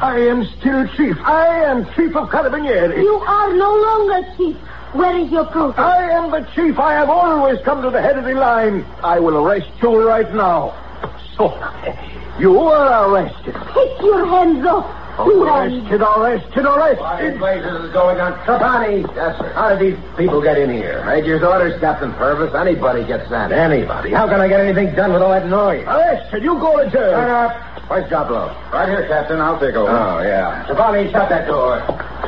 I am still chief. I am chief of Carabinieri. You are no longer chief. Where is your proof? I am the chief. I have always come to the head of the line. I will arrest you right now. So, you are arrested. Take your hands off. Arrested. What in blazes is going on? Trapani! Yes, sir. How did these people get in here? Major's orders, Captain Purvis. Anybody gets sent. Anybody. How can I get anything done with all that noise? Arrested. You go to jail. Shut up. Where's Joplo? Right here, Captain. I'll take over. Oh, yeah. Trapani, shut that door.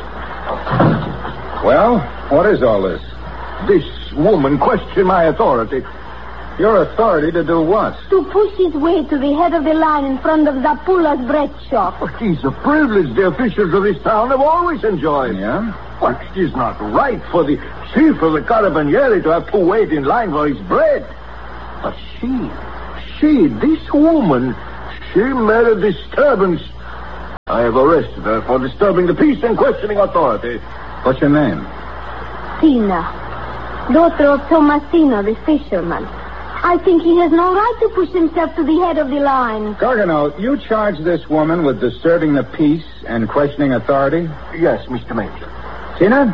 Well, what is all this? This woman questioned my authority. Your authority to do what? To push his way to the head of the line in front of Zappula's bread shop. But it's a privilege the officials of this town have always enjoyed. Yeah? But it is not right for the chief of the Carabinieri to have to wait in line for his bread. But this woman, she made a disturbance. I have arrested her for disturbing the peace and questioning authority. What's your name? Tina, daughter of Tomasino, the fisherman. I think he has no right to push himself to the head of the line. Gargano, you charge this woman with disturbing the peace and questioning authority? Yes, Mr. Major. Tina,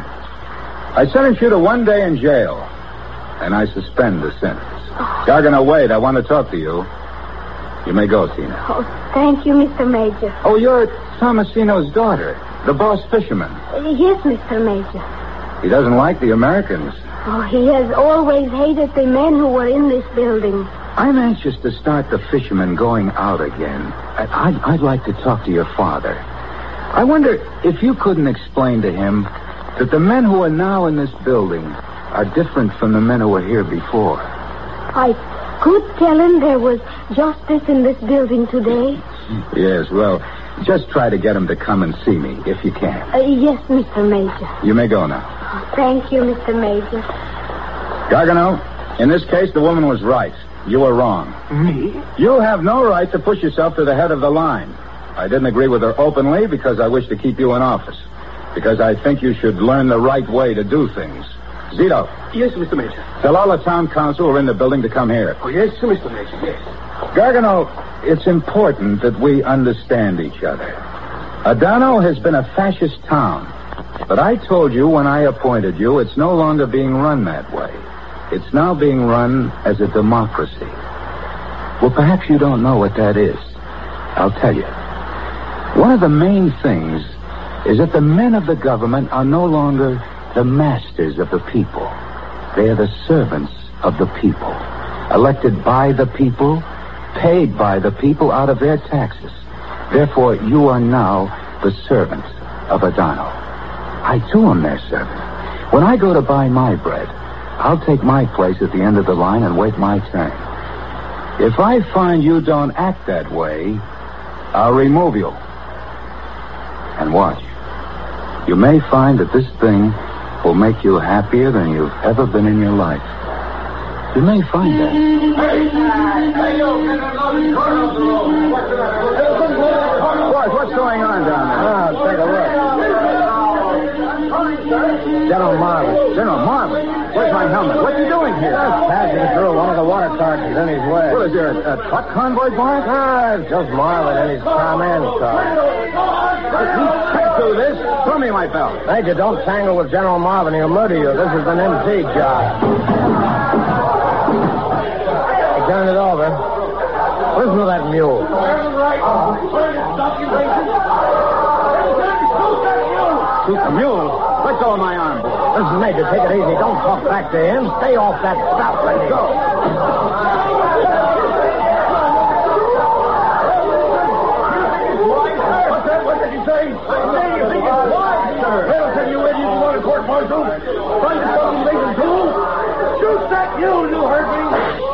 I sentence you to 1 day in jail, and I suspend the sentence. Gargano, wait, I want to talk to you. You may go, Tina. Oh, thank you, Mr. Major. Oh, you're Tomasino's daughter, the boss fisherman. Yes, Mr. Major. He doesn't like the Americans. Oh, he has always hated the men who were in this building. I'm anxious to start the fishermen going out again. I'd like to talk to your father. I wonder if you couldn't explain to him that the men who are now in this building are different from the men who were here before. I could tell him there was justice in this building today. Yes, well, just try to get him to come and see me, if you can. Yes, Mr. Major. You may go now. Thank you, Mr. Major. Gargano, in this case, the woman was right. You were wrong. Me? You have no right to push yourself to the head of the line. I didn't agree with her openly because I wish to keep you in office. Because I think you should learn the right way to do things. Zito. Yes, Mr. Major. Tell all the town council who are in the building to come here. Oh, yes, Mr. Major, yes. Gargano, it's important that we understand each other. Adano has been a fascist town. But I told you when I appointed you, it's no longer being run that way. It's now being run as a democracy. Well, perhaps you don't know what that is. I'll tell you. One of the main things is that the men of the government are no longer the masters of the people. They are the servants of the people. Elected by the people, paid by the people out of their taxes. Therefore, you are now the servant of Adano. I, too, am their servant. When I go to buy my bread, I'll take my place at the end of the line and wait my turn. If I find you don't act that way, I'll remove you. And watch. You may find that this thing will make you happier than you've ever been in your life. You may find that. Hey, you! What's going on down there? Oh, take a look. General Marvin. General Marvin? Where's my helmet? What's he doing here? Passing through. One of the water carts is in his way. Well, is there a truck convoy, Boris? It's just Marvin and his command car. You can't do this. Throw me my belt. Major, don't tangle with General Marvin. He'll murder you. This is an MT job. He turned it over. Listen to that mule. Shoot the mule? Let go of my arm, boy. Listen, Major, take it easy. Don't talk back to him. Stay off that stuff. Let go. What did he say? You think it's wise, sir? Well, tell you when you can go to court-martial. Trying to stop invasion, too? Shoot that mule, you heard me?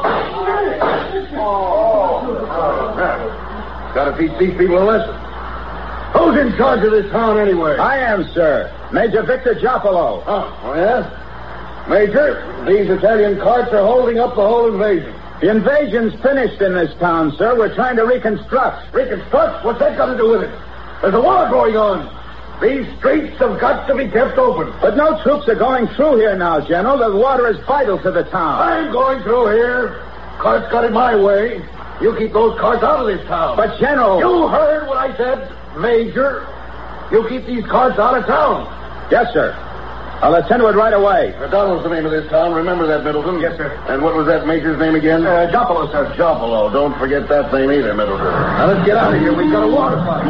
Gotta teach these people a lesson. Who's in charge of this town, anyway? I am, sir. Major Victor Giappolo. Oh, yes? Major, these Italian carts are holding up the whole invasion. The invasion's finished in this town, sir. We're trying to reconstruct. Reconstruct? What's that got to do with it? There's a war going on. These streets have got to be kept open. But no troops are going through here now, General. The water is vital to the town. I'm going through here. Carts got in my way. You keep those carts out of this town. But, General... You heard what I said. Major, you keep these carts out of town. Yes, sir. I'll attend to it right away. O'Donnell's the name of this town. Remember that, Middleton? Yes, sir. And what was that major's name again? Joppolo, sir. Joppolo. Don't forget that name either, Middleton. Now, let's get out of here. We've got a water fight.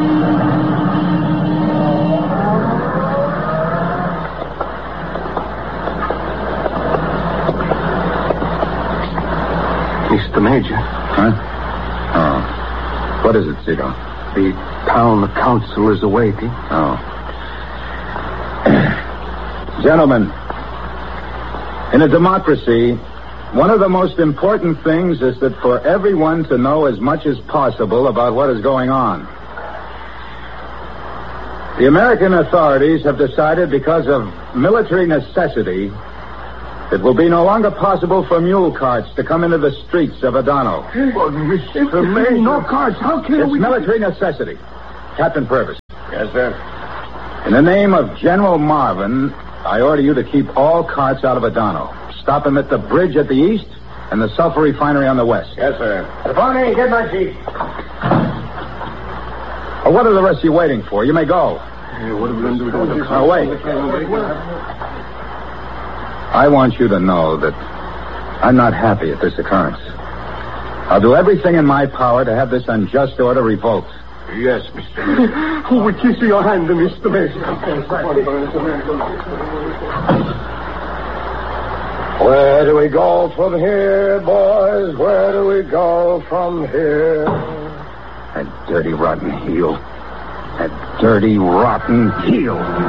Mr. Major. Huh? Oh. What is it, Cito? The town council is awaiting. Oh. Gentlemen, in a democracy, one of the most important things is that for everyone to know as much as possible about what is going on. The American authorities have decided, because of military necessity, it will be no longer possible for mule carts to come into the streets of Adano. But, Mr. Major... No carts. How can It's military necessity. Captain Purvis. Yes, sir. In the name of General Marvin, I order you to keep all carts out of Adano. Stop them at the bridge at the east and the sulfur refinery on the west. Yes, sir. Trapani, get my jeep. Well, what are the rest of you waiting for? You may go. Hey, what are we going to do with the Now, wait. I want you to know that I'm not happy at this occurrence. I'll do everything in my power to have this unjust order revoked. Yes, Mr. Major. Oh, we kiss your hand, Mr. Major. Where do we go from here, boys? Where do we go from here? That dirty, rotten heel. That dirty, rotten heel.